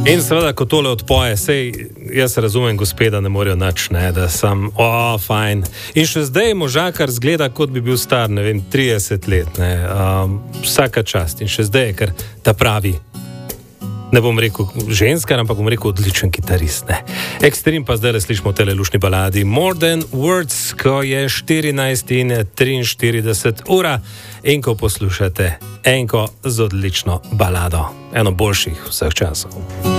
In seveda, ko tole odpoje, sej jaz razumem, gospeda ne morejo nič, ne, da sem, fajn. In še zdaj možakar zgleda, kot bi bil star, ne vem, 30 let, ne, vsaka čast. In še zdaj je, ker ta pravi, ne bom rekel ženska, ampak bom rekel odličen kitarist, ne. Ekstrem pa zdaj le slišimo v tele lušni baladi More Than Words, ko je 14:43 ura in ko poslušate enko z odlično balado, eno boljših vseh časov.